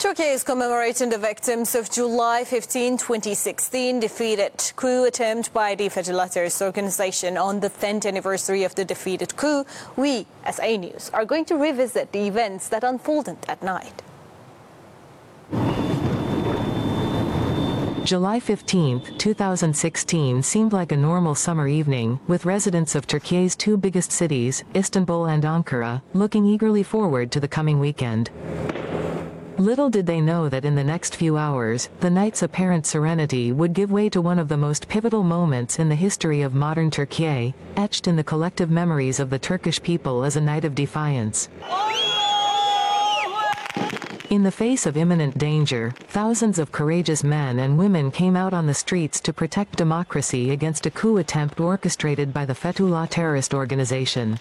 Turkey is commemorating the victims of July 15, 2016 defeated coup attempt by the Fethullah terrorist organization. On the 10th anniversary of the defeated coup, we, as A News, are going to revisit the events that unfolded at night. July 15, 2016 seemed like a normal summer evening, with residents of Turkey's two biggest cities, Istanbul and Ankara, looking eagerly forward to the coming weekend. Little did they know that in the next few hours, the night's apparent serenity would give way to one of the most pivotal moments in the history of modern Turkey, etched in the collective memories of the Turkish people as a night of defiance. In the face of imminent danger, thousands of courageous men and women came out on the streets to protect democracy against a coup attempt orchestrated by the Fethullah terrorist organization.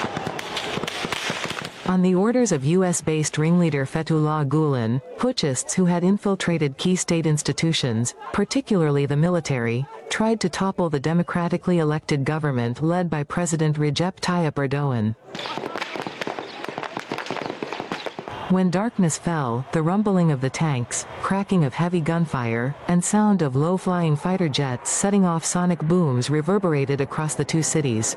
On the orders of US-based ringleader Fethullah Gulen, putschists who had infiltrated key state institutions, particularly the military, tried to topple the democratically elected government led by President Recep Tayyip Erdogan. When darkness fell, the rumbling of the tanks, cracking of heavy gunfire, and sound of low-flying fighter jets setting off sonic booms reverberated across the two cities.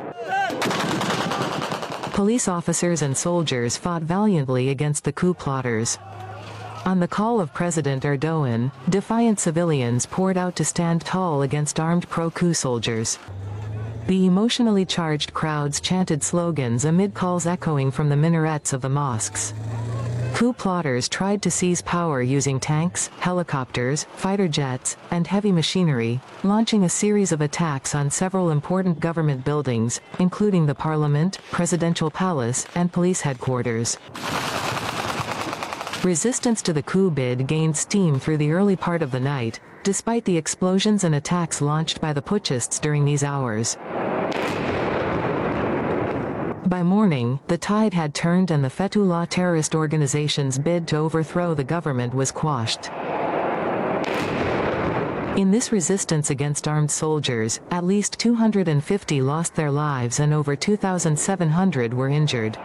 Police officers and soldiers fought valiantly against the coup plotters. On the call of President Erdogan, defiant civilians poured out to stand tall against armed pro-coup soldiers. The emotionally charged crowds chanted slogans amid calls echoing from the minarets of the mosques. Coup plotters tried to seize power using tanks, helicopters, fighter jets, and heavy machinery, launching a series of attacks on several important government buildings, including the parliament, presidential palace, and police headquarters. Resistance to the coup bid gained steam through the early part of the night, despite the explosions and attacks launched by the putschists during these hours. By morning, the tide had turned and the Fethullah terrorist organization's bid to overthrow the government was quashed. In this resistance against armed soldiers, at least 250 lost their lives and over 2,700 were injured.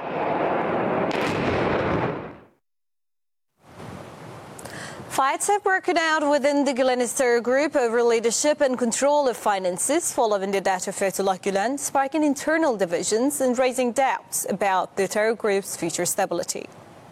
Fights have broken out within the Gülenist terror group over leadership and control of finances following the death of Fethullah Gülen, sparking internal divisions and raising doubts about the terror group's future stability.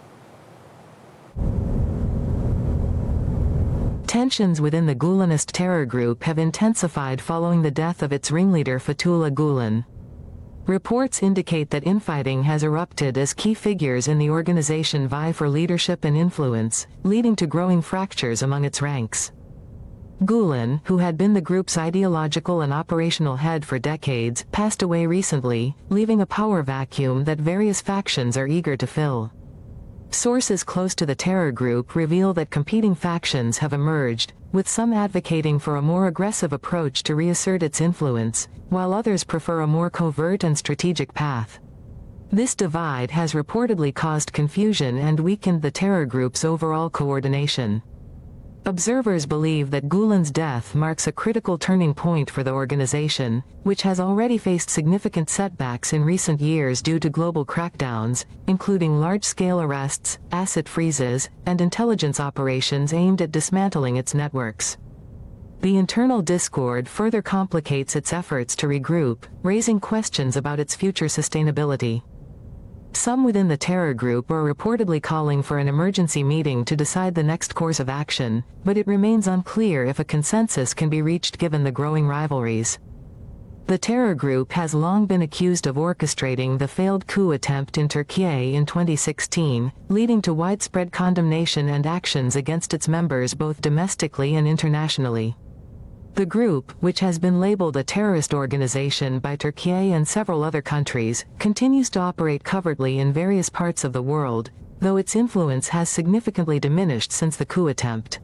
Tensions within the Gülenist terror group have intensified following the death of its ringleader Fethullah Gülen. Reports indicate that infighting has erupted as key figures in the organization vie for leadership and influence, leading to growing fractures among its ranks. Gülen, who had been the group's ideological and operational head for decades, passed away recently, leaving a power vacuum that various factions are eager to fill. Sources close to the terror group reveal that competing factions have emerged, with some advocating for a more aggressive approach to reassert its influence, while others prefer a more covert and strategic path. This divide has reportedly caused confusion and weakened the terror group's overall coordination. Observers believe that Gülen's death marks a critical turning point for the organization, which has already faced significant setbacks in recent years due to global crackdowns, including large-scale arrests, asset freezes, and intelligence operations aimed at dismantling its networks. The internal discord further complicates its efforts to regroup, raising questions about its future sustainability. Some within the terror group are reportedly calling for an emergency meeting to decide the next course of action, but it remains unclear if a consensus can be reached given the growing rivalries. The terror group has long been accused of orchestrating the failed coup attempt in Turkey in 2016, leading to widespread condemnation and actions against its members both domestically and internationally. The group, which has been labeled a terrorist organization by Turkey and several other countries, continues to operate covertly in various parts of the world, though its influence has significantly diminished since the coup attempt.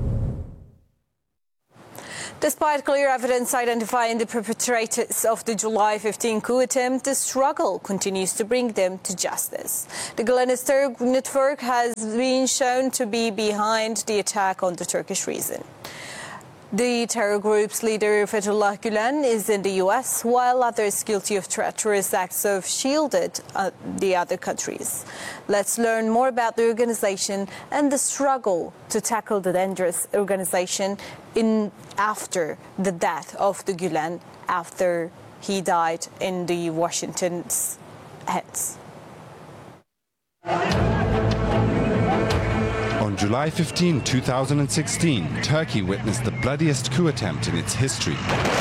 Despite clear evidence identifying the perpetrators of the July 15 coup attempt, the struggle continues to bring them to justice. The Gülenist terror network has been shown to be behind the attack on the Turkish region. The terror group's leader, Fethullah Gülen, is in the U.S., while others guilty of treacherous acts have shielded the other countries. Let's learn more about the organization and the struggle to tackle the dangerous organization after the death of the Gülen, after he died in the Washington's hands. On July 15, 2016, Turkey witnessed the bloodiest coup attempt in its history.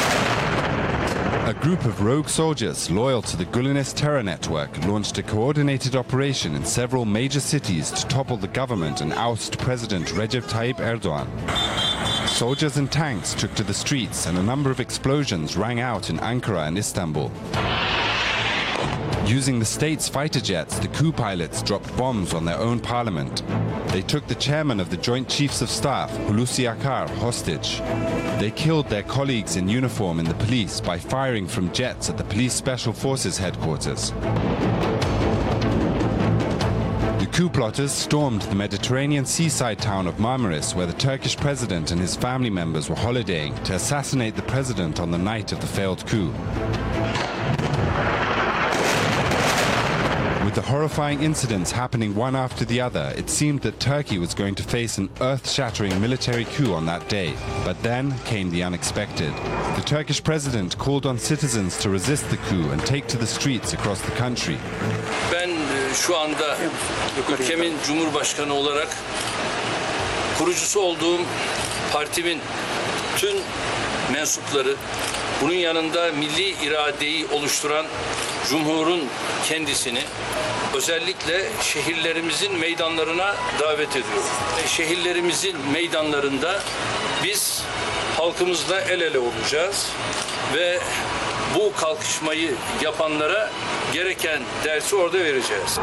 A group of rogue soldiers loyal to the Gülenist terror network launched a coordinated operation in several major cities to topple the government and oust President Recep Tayyip Erdogan. Soldiers and tanks took to the streets and a number of explosions rang out in Ankara and Istanbul. Using the state's fighter jets, the coup pilots dropped bombs on their own parliament. They took the chairman of the Joint Chiefs of Staff, Hulusi Akar, hostage. They killed their colleagues in uniform in the police by firing from jets at the Police Special Forces headquarters. The coup plotters stormed the Mediterranean seaside town of Marmaris, where the Turkish president and his family members were holidaying, to assassinate the president on the night of the failed coup. With the horrifying incidents happening one after the other, it seemed that Turkey was going to face an earth-shattering military coup on that day. But then came the unexpected. The Turkish president called on citizens to resist the coup and take to the streets across the country. Ben şu anda ülkemin Cumhurbaşkanı olarak kurucusu olduğum partimin tüm mensupları, bunun yanında milli iradeyi oluşturan Cumhur'un kendisini özellikle şehirlerimizin meydanlarına davet ediyoruz. Şehirlerimizin meydanlarında biz halkımızla el ele olacağız ve bu kalkışmayı yapanlara gereken dersi orada vereceğiz.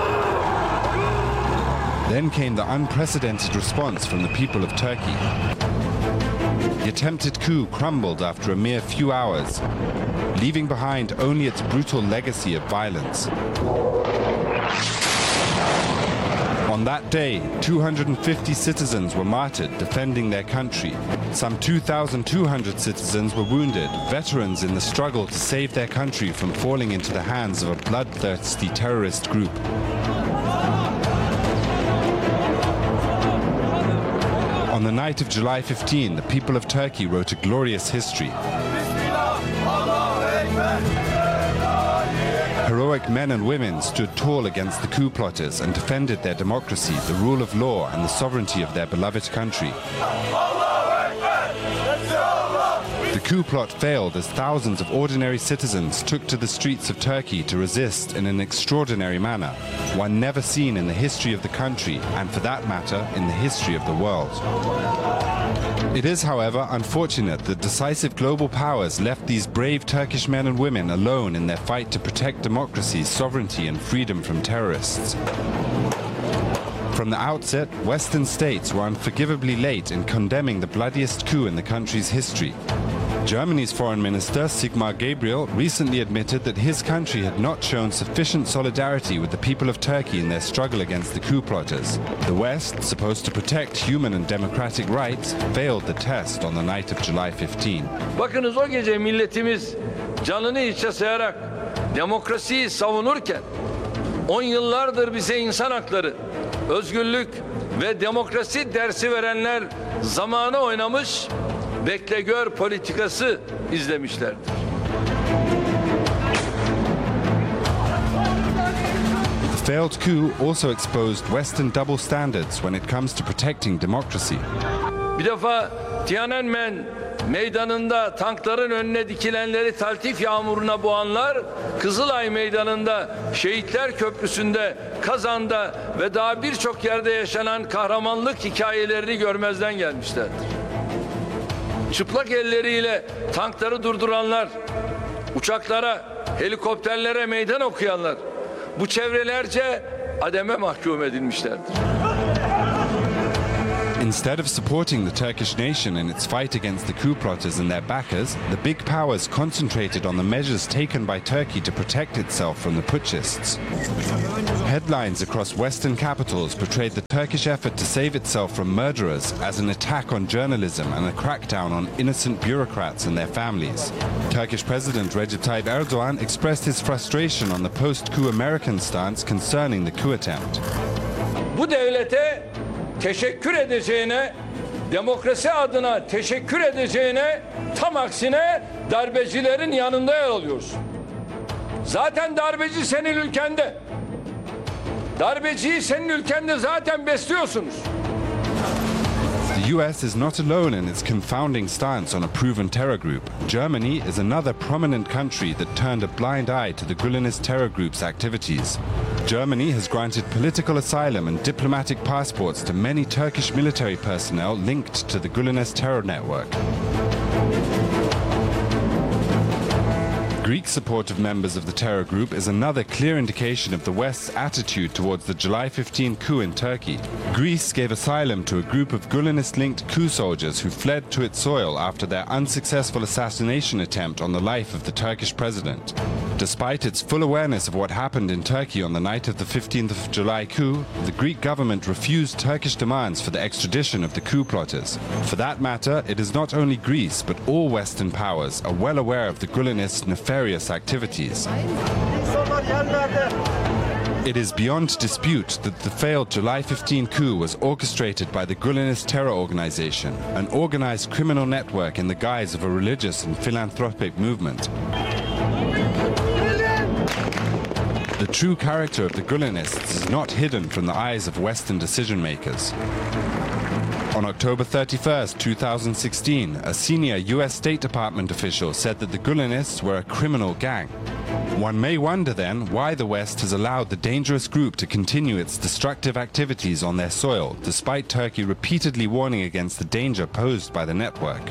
Then came the unprecedented response from the people of Turkey. The attempted coup crumbled after a mere few hours, leaving behind only its brutal legacy of violence. On that day, 250 citizens were martyred defending their country. Some 2,200 citizens were wounded, veterans in the struggle to save their country from falling into the hands of a bloodthirsty terrorist group. On the night of July 15, the people of Turkey wrote a glorious history. Heroic men and women stood tall against the coup plotters and defended their democracy, the rule of law, and the sovereignty of their beloved country. The coup plot failed as thousands of ordinary citizens took to the streets of Turkey to resist in an extraordinary manner, one never seen in the history of the country, and for that matter, in the history of the world. It is, however, unfortunate that decisive global powers left these brave Turkish men and women alone in their fight to protect democracy, sovereignty, and freedom from terrorists. From the outset, Western states were unforgivably late in condemning the bloodiest coup in the country's history. Germany's foreign minister, Sigmar Gabriel, recently admitted that his country had not shown sufficient solidarity with the people of Turkey in their struggle against the coup plotters. The West, supposed to protect human and democratic rights, failed the test on the night of July 15. Bakınız o gece milletimiz canını hiçe sayarak demokrasiyi savunurken 10 yıllardır bize insan hakları, özgürlük ve demokrasi dersi verenler zamanı oynamış, bekle gör politikası izlemişlerdir. The failed coup also exposed Western double standards when it comes to protecting democracy. Bir defa Tiananmen meydanında tankların önüne dikilenleri taltif yağmuruna boğanlar, Kızılay Meydanı'nda, Şehitler Köprüsü'nde, Kazan'da ve daha birçok yerde yaşanan kahramanlık hikayelerini görmezden gelmişlerdir. Çıplak elleriyle tankları durduranlar, uçaklara, helikopterlere meydan okuyanlar, bu çevrelerce ademe mahkum edilmişlerdir. Instead of supporting the Turkish nation in its fight against the coup plotters and their backers, the big powers concentrated on the measures taken by Turkey to protect itself from the putschists. Headlines across Western capitals portrayed the Turkish effort to save itself from murderers as an attack on journalism and a crackdown on innocent bureaucrats and their families. Turkish President Recep Tayyip Erdogan expressed his frustration on the post-coup American stance concerning the coup attempt. Bu devlete teşekkür edeceğine, demokrasi adına teşekkür edeceğine, tam aksine darbecilerin yanında yer alıyorsun. Zaten darbeci senin ülkende. Darbeciyi senin ülkende zaten besliyorsunuz. The US is not alone in its confounding stance on a proven terror group. Germany is another prominent country that turned a blind eye to the Gülenist terror group's activities. Germany has granted political asylum and diplomatic passports to many Turkish military personnel linked to the Gülenist terror network. Greek support of members of the terror group is another clear indication of the West's attitude towards the July 15 coup in Turkey. Greece gave asylum to a group of Gülenist-linked coup soldiers who fled to its soil after their unsuccessful assassination attempt on the life of the Turkish president. Despite its full awareness of what happened in Turkey on the night of the 15th of July coup, the Greek government refused Turkish demands for the extradition of the coup plotters. For that matter, it is not only Greece, but all Western powers are well aware of the Gülenist nefarious activities. It is beyond dispute that the failed July 15 coup was orchestrated by the Gülenist terror organization, an organized criminal network in the guise of a religious and philanthropic movement. The true character of the Gülenists is not hidden from the eyes of Western decision makers. On October 31st, 2016, a senior US State Department official said that the Gülenists were a criminal gang. One may wonder then why the West has allowed the dangerous group to continue its destructive activities on their soil, despite Turkey repeatedly warning against the danger posed by the network.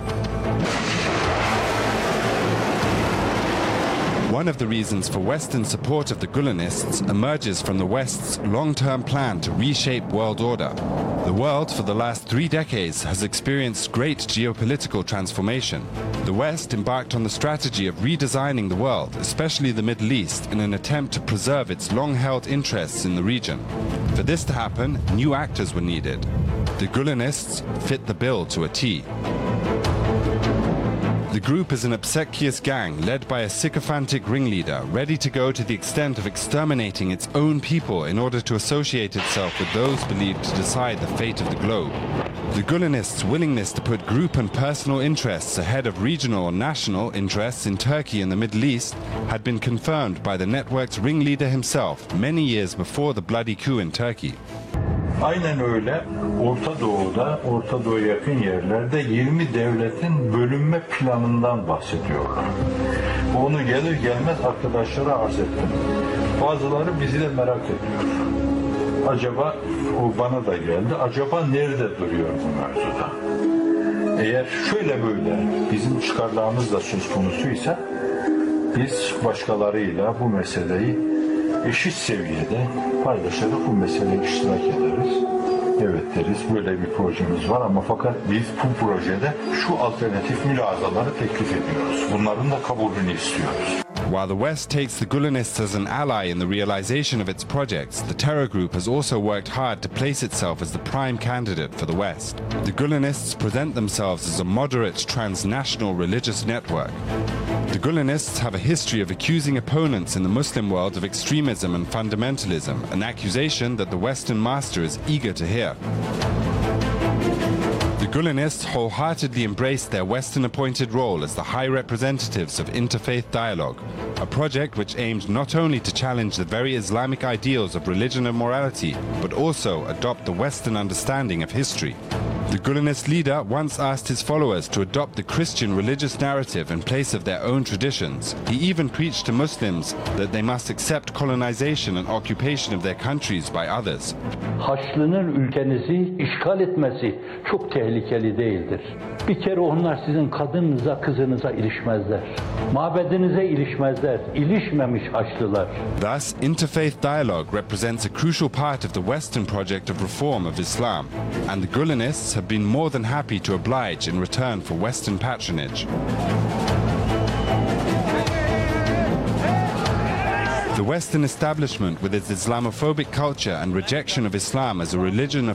One of the reasons for Western support of the Gülenists emerges from the West's long-term plan to reshape world order. The world for the last 3 decades has experienced great geopolitical transformation. The West embarked on the strategy of redesigning the world, especially the Middle East, in an attempt to preserve its long-held interests in the region. For this to happen, new actors were needed. The Gülenists fit the bill to a T. The group is an obsequious gang led by a sycophantic ringleader, ready to go to the extent of exterminating its own people in order to associate itself with those believed to decide the fate of the globe. The Gülenists' willingness to put group and personal interests ahead of regional or national interests in Turkey and the Middle East had been confirmed by the network's ringleader himself many years before the bloody coup in Turkey. Aynen öyle Orta Doğu'da, Orta Doğu'ya yakın yerlerde 20 devletin bölünme planından bahsediyorlar. Onu gelir gelmez arkadaşlara arz ettim. Bazıları bizi de merak ediyor. Acaba, o bana da geldi, acaba nerede duruyor bu mevzuda? Eğer şöyle böyle bizim çıkarlarımız da söz konusuysa biz başkalarıyla bu meseleyi eşit seviyede paylaşarak bu meseleye iştirak ederiz. Evet deriz, böyle bir projemiz var ama fakat biz bu projede şu alternatif mülazaları teklif ediyoruz. Bunların da kabulünü istiyoruz. While the West takes the Gülenists as an ally in the realization of its projects, the terror group has also worked hard to place itself as the prime candidate for the West. The Gülenists present themselves as a moderate transnational religious network. The Gülenists have a history of accusing opponents in the Muslim world of extremism and fundamentalism, an accusation that the Western master is eager to hear. The Gülenists wholeheartedly embraced their Western-appointed role as the high representatives of interfaith dialogue, a project which aimed not only to challenge the very Islamic ideals of religion and morality, but also adopt the Western understanding of history. The Gülenist leader once asked his followers to adopt the Christian religious narrative in place of their own traditions. He even preached to Muslims that they must accept colonization and occupation of their countries by others. Haçlı'nın ülkenizi işgal etmesi çok tehlikeli değildir. Bir kere onlar sizin kadınınıza, kızınıza ilişmezler. Mabedinize ilişmezler. İlişmemiş Haçlılar. Thus, interfaith dialogue represents a crucial part of the Western project of reform of Islam, and the Gulenists have been more than happy to oblige in return for Western patronage. The Western establishment, with its Islamophobic culture and rejection of Islam as a religion of